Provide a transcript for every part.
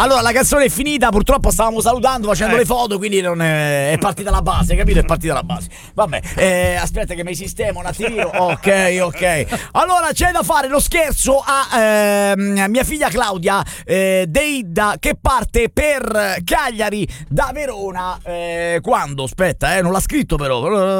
Allora, la canzone è finita, purtroppo stavamo salutando, facendo le foto, quindi non è partita la base, capito? È partita la base. Vabbè, aspetta che mi sistemo un attimino. Ok. Allora, c'è da fare lo scherzo a mia figlia Claudia Deida, che parte per Cagliari da Verona. Quando? Aspetta, non l'ha scritto però.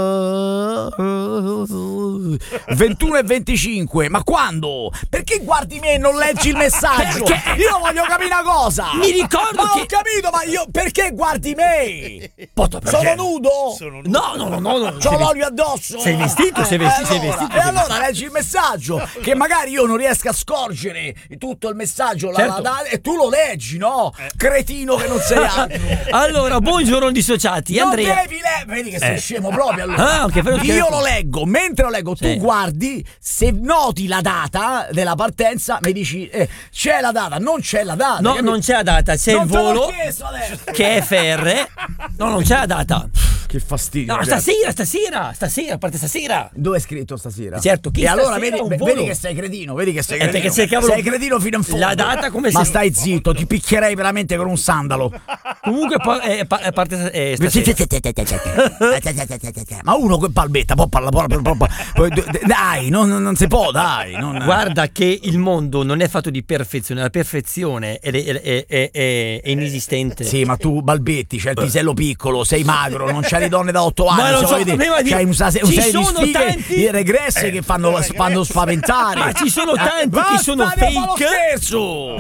21 e 25. Ma quando? Perché guardi me e non leggi il messaggio? Perché? Io voglio capire una cosa. Mi ricordo ho capito, ma io perché guardi me? Sono nudo? No. C'ho l'olio addosso? Sei vestito, sei vestito. E allora leggi il messaggio, che magari io non riesco a scorgere tutto il messaggio, Certo. e tu lo leggi, no? Cretino che non sei altro. Allora, buongiorno dissociati, Non Andrea. devi vedi che sei scemo proprio allora. Ah, ok, però io lo leggo, mentre lo leggo Sì. tu guardi, se noti la data della partenza mi dici c'è la data, non c'è la data. No, capito? non c'è la data, c'è Non il te l'ho volo chiesto adesso. che è FR. No, non c'è la data. Che fastidio. No, ragazzi. stasera, parte stasera. Dove è scritto stasera? Certo, chi e allora stasera vedi, un volo. vedi che sei cretino, perché sei cavolo- sei cretino fino in fondo. La data come Ma se- stai zitto, ti picchierei veramente con un sandalo. Comunque parte stasera. Ma uno che balbetta, poi parla, dai, non si può, dai. Guarda che il mondo non è fatto di perfezione, la perfezione è inesistente. Sì, ma tu balbetti, c'hai il pisello piccolo, sei magro, non c'hai le donne da 8 anni, Ma non so, vedi, prima di- c'hai un ci serie di sono sfighe tanti- regresse che fanno spaventare. Ma ci sono tanti che Basta, sono andiamo allo fake. scherzo.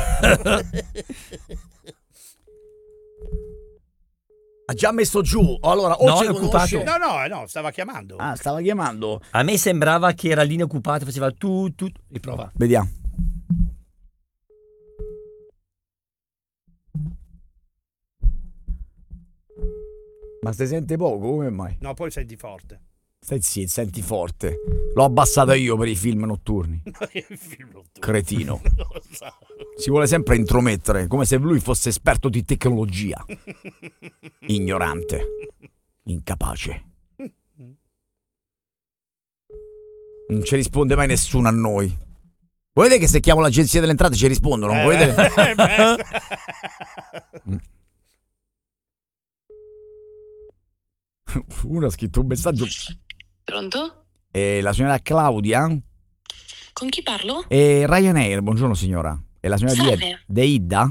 Ha già messo giù. Allora, No, ci è conosce. occupato. No, stava chiamando. Ah, stava chiamando. A me sembrava che era linea occupata, faceva tu. Riprova. Vediamo. Ma si sente poco, come mai? No, poi senti forte. Stai zitto, senti forte. L'ho abbassato io per i film notturni. Il film notturno. Cretino. Non lo so. Si vuole sempre intromettere, come se lui fosse esperto di tecnologia. Ignorante. Incapace. Non ci risponde mai nessuno a noi. Volete che se chiamo l'agenzia delle entrate ci rispondono? Non volete? Uno ha scritto un messaggio. Pronto? La signora Claudia? Con chi parlo? Ryanair, buongiorno signora. È la signora Salve. Deida?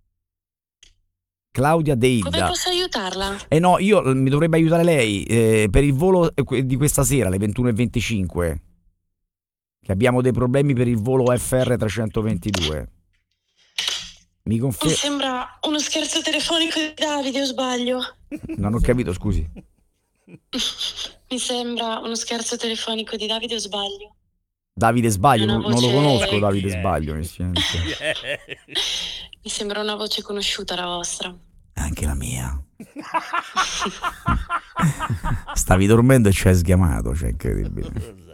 Claudia Deida. Come posso aiutarla? No, mi dovrebbe aiutare lei per il volo di questa sera alle 21:25. Che abbiamo dei problemi per il volo FR 322. Mi Mi sembra uno scherzo telefonico di Davide, o sbaglio? Non ho capito, scusi. Mi sembra uno scherzo telefonico di Davide, o sbaglio? Davide Sbaglio, Una non lo voce- conosco Davide Sbaglio. Mi Mi sembra una voce conosciuta la vostra. Anche la mia. Stavi dormendo e ci hai sgamato, cioè incredibile.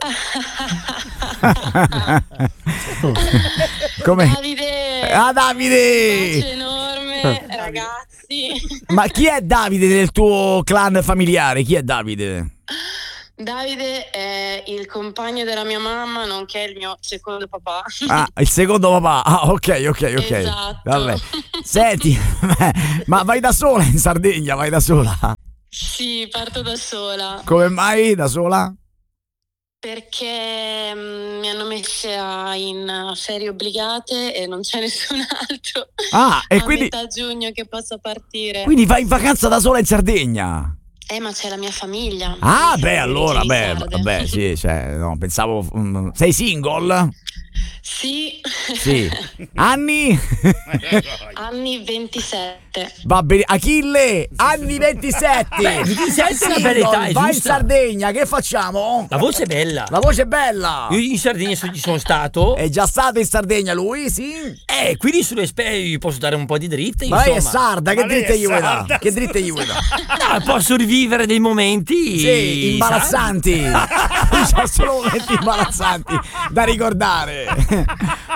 Come? Davide! Ah, Davide! Voce enorme, ragazzi. Ma chi è Davide del tuo clan familiare? Chi è Davide? Davide è il compagno della mia mamma, nonché il mio secondo papà. Ah, il secondo papà. Ah, ok. Esatto. Vabbè. Senti, ma vai da sola in Sardegna? Vai da sola? Sì, parto da sola. Come mai da sola? Perché mi hanno messa in ferie obbligate e non c'è nessun altro Ah, e a quindi metà giugno che possa partire. vai in vacanza da sola in Sardegna? Ma c'è la mia famiglia. Ah, Io beh, sono allora, di origini sarde. beh, sì, cioè, no, pensavo. Sei single? Sì. Sì. Anni? Anni 27. Va bene, Achille, anni 27. 27 è una bella Single, età, è vai in giusta. Sardegna, che facciamo? La voce è bella. La voce è bella. Io in Sardegna ci sono stato. È già stato in Sardegna lui, sì? Quindi sulle gli posso dare un po' di dritte. Ma lei è insomma. sarda, che Ma lei dritte è gli vuoi dare? sarda. Che dritte gli vuoi dare? No, posso rivivere dei momenti. Sì, imbarazzanti. C'è solo momenti imbarazzanti da ricordare.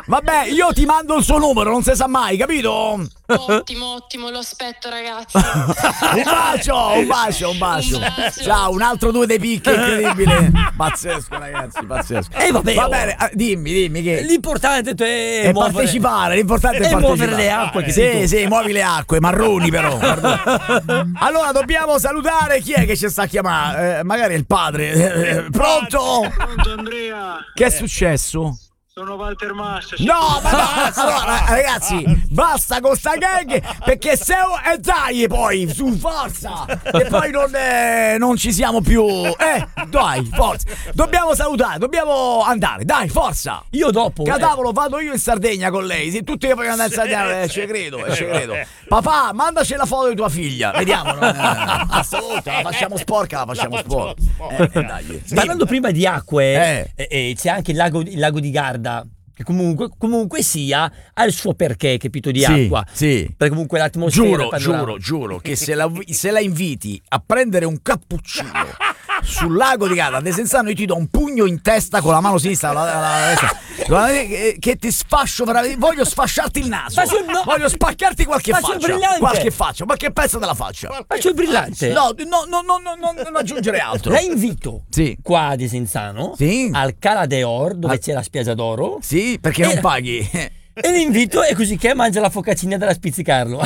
Vabbè, io ti mando il suo numero, non si sa mai, capito? Ottimo, lo aspetto, ragazzi. Un bacio. Un bacio. Ciao, un altro 2 dei picchi, incredibile. Pazzesco, ragazzi, pazzesco. Vabbè, Va bene, dimmi che l'importante è partecipare, l'importante è partecipare. muovere le acque. Sì, muovi le acque, marroni però. Allora dobbiamo salutare chi è che ci sta a chiamare? Magari è il padre. Pronto? Pronto Andrea, Che è successo? sono Walter Massa. No, ma basta, allora, ragazzi, basta con sta gag perché se dai poi su forza e poi non ci siamo più. Dai, forza. Dobbiamo salutare, dobbiamo andare, dai, forza. Io dopo. Cadavolo, vado io in Sardegna con lei. Se tutti vogliono andare in Sardegna, ci credo. Papà, mandaci la foto di tua figlia. Vediamo. Assolutamente, la facciamo sporca, dai. Parlando prima di acque, c'è anche il lago di Garda. Che comunque sia ha il suo perché, capito, di acqua. Sì. Perché comunque l'atmosfera Giuro che se la inviti a prendere un cappuccino sul lago di Garda, Desenzano, io ti do un pugno in testa con la mano sinistra, che ti sfascio, voglio sfasciarti il naso, voglio spaccarti qualche faccia, qualche pezzo della faccia. Faccio il brillante. No, non aggiungere altro. La invito qua a Desenzano, al Cala d'Or, dove c'è la spiaggia d'oro. Sì, perché non paghi. E l'invito è così che mangia la focaccina della Spizzicarlo.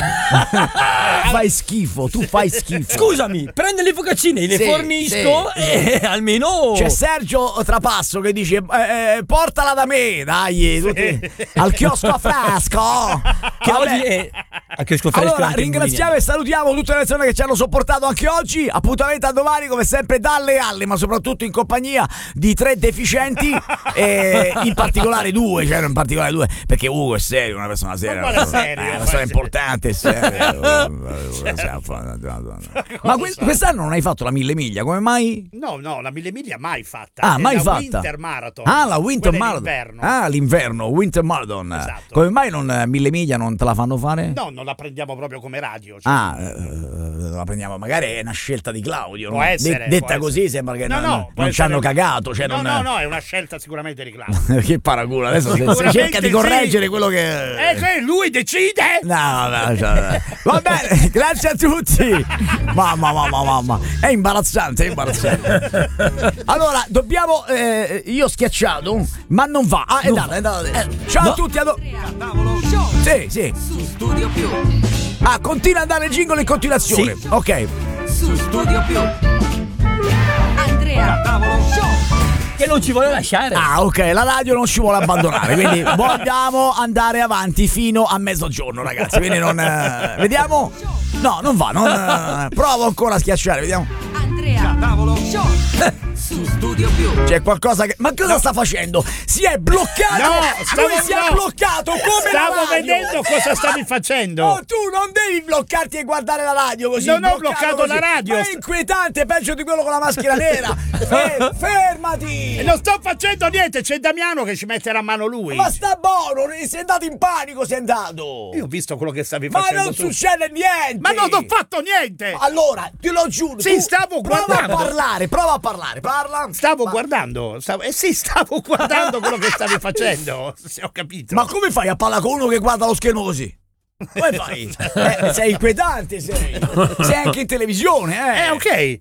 Tu fai schifo. Scusami, prende le focaccine, le fornisco e almeno. C'è Sergio Trapasso che dice portala da me, dai, al chiosco a fresco. Che oggi è al chiosco fresco. Allora, ringraziamo e salutiamo tutte le persone che ci hanno sopportato anche oggi. Appuntamento a domani, come sempre, dalle alle, ma soprattutto in compagnia di 3 deficienti, in particolare 2, perché Ugo è serio, una persona seria, una persona importante, seria. Ma quest'anno non hai fatto la 1000 miglia, come mai? No, la 1000 miglia mai fatta. Mai la fatta. Winter Marathon. La Winter Marathon. L'inverno, Winter Marathon. Esatto. Come mai 1000 miglia non te la fanno fare? No, non la prendiamo proprio come radio. La prendiamo, magari è una scelta di Claudio. Può essere, detta può così essere. sembra che non ci hanno cagato. No, è una scelta sicuramente di Claudio. Che paraculo, adesso si cerca di correggere quello che. Lui decide. No. Va bene, grazie a tutti. Mamma, è imbarazzante. Allora, dobbiamo. Io ho schiacciato, ma non va. È andata. Ciao a tutti. Sì. Su Studio Più. Continua a dare il jingle in continuazione. Sì. Ok. Su Studio Più. Andrea. Show. Che non ci vuole lasciare. Ok, la radio non ci vuole abbandonare, quindi vogliamo andare avanti fino a mezzogiorno, ragazzi. Quindi vediamo. No, non va. Provo ancora a schiacciare, vediamo. Andrea. Show. Su Studio Più. C'è qualcosa che. Ma cosa sta facendo? Si è bloccato! Lui si è bloccato come Stavo la radio. vedendo cosa stavi facendo. Tu non devi bloccarti e guardare la radio così. Non ho bloccato così. la radio. Ma è inquietante, peggio di quello con la maschera nera. Fermati! Non sto facendo niente, c'è Damiano che ci metterà a mano lui. Ma sta buono, sei andato in panico, sei andato. Io ho visto quello che stavi Ma facendo. non succede niente. Ma non ho fatto niente. Allora, te lo giuro. Sì, stavo guardando. Prova a parlare. Parla. Stavo guardando. Stavo guardando quello che stavi facendo. Se ho capito. Ma come fai a parlare con uno che guarda lo schermo così? Come fai? Sei inquietante, sei anche in televisione, ok.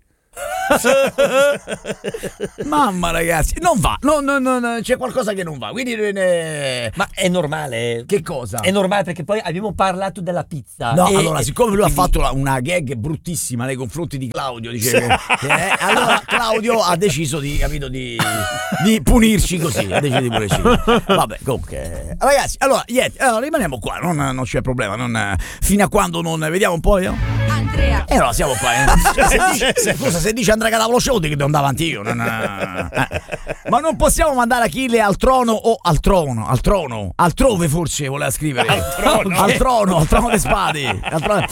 Mamma, ragazzi, non va, c'è qualcosa che non va, quindi ma è normale. Che cosa? È normale perché poi abbiamo parlato della pizza. Allora, siccome lui ha fatto una gag bruttissima nei confronti di Claudio, allora Claudio ha deciso di punirci così. Vabbè, comunque, ragazzi, allora rimaniamo qua, non c'è problema, fino a quando non vediamo un po'. Andrea. Allora siamo qua. Scusa, se dice Andrea Cadavolo Show, devo andare avanti io. Ma non possiamo mandare Achille al trono o al trono. Altrove forse voleva scrivere. Al trono di spade.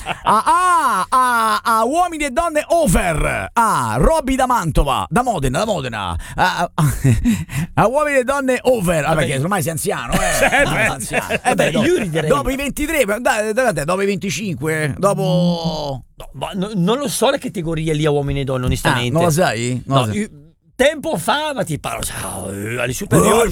A uomini e donne over. Robby da Mantova, da Modena. A uomini e donne over. Perché ormai sei anziano, Io riderei. Dopo i 23, dopo i 25, dopo. Non lo so le categorie lì a uomini e donne, onestamente. Non lo sai? No, tempo fa, ma ti parlo alle superiori.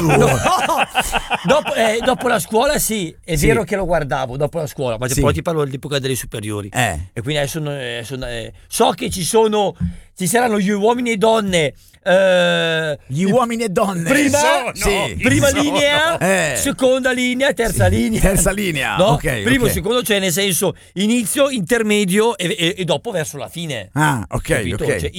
Dopo la scuola sì, è vero che lo guardavo dopo la scuola, ma poi ti parlo dell'epoca delle superiori. E quindi adesso so che ci saranno gli uomini e donne. Gli uomini e donne prima linea, seconda linea, terza linea, no? Primo, secondo, cioè nel senso inizio, intermedio e dopo verso la fine. Capito? Cioè,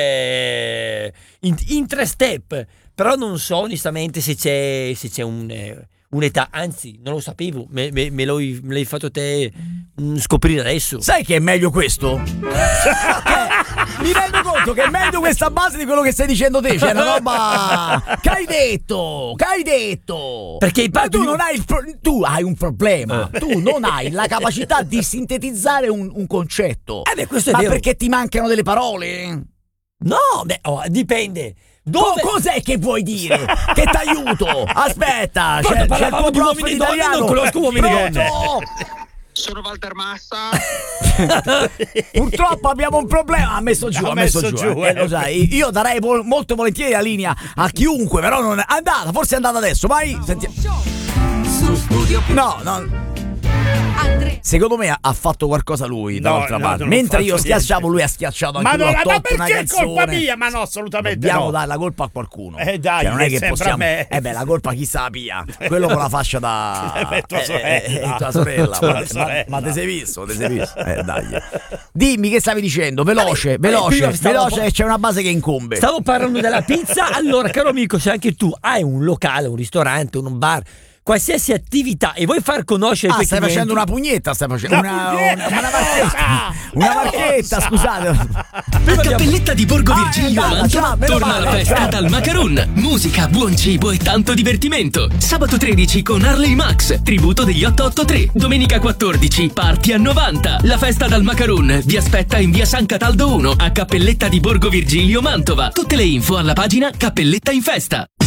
in 3 step, però non so onestamente se c'è un'età, anzi non lo sapevo, me l'hai fatto te scoprire adesso. Sai che è meglio questo? Mi rendo conto che è meglio questa base di quello che stai dicendo te. C'è una roba che hai detto. Perché tu non hai tu hai un problema. Tu non hai la capacità di sintetizzare un concetto. Questo è vero. Perché ti mancano delle parole? No, dipende. Cos'è che vuoi dire? Che t'aiuto? Aspetta, c'è il tuo di uomini e donne, non conosco uomini e donne. Sono Walter Massa. Purtroppo abbiamo un problema. Ha messo giù. Lo sai, io darei molto volentieri la linea a chiunque, però non è andata. Forse è andata adesso. Vai, sentiamo. Su Studio Più. No. Secondo me ha fatto qualcosa lui dall'altra parte. Mentre io schiacciavo, lui ha schiacciato anche lui. Ma perché è colpa mia? Ma no, assolutamente dobbiamo dare la colpa a qualcuno. Dai, cioè, non è che possiamo. A me. La colpa chi sa la pia. Quello con la fascia da tua sorella. Tua sorella. Ma te sei visto? Dai. Dimmi che stavi dicendo, veloce, c'è una base che incombe. Stavo parlando della pizza. Allora, caro amico, se anche tu hai un locale, un ristorante, un bar, qualsiasi attività e vuoi far conoscere i tuoi stai clienti. facendo una pugnetta, una marchetta, scusate. La Cappelletta di Borgo Virgilio a Mantova torna alla festa dal Macaron. Musica, buon cibo e tanto divertimento. Sabato 13 con Harley Max, tributo degli 883. Domenica 14 party a 90. La festa dal Macaron vi aspetta in via San Cataldo 1 a Cappelletta di Borgo Virgilio Mantova. Tutte le info alla pagina Cappelletta in Festa.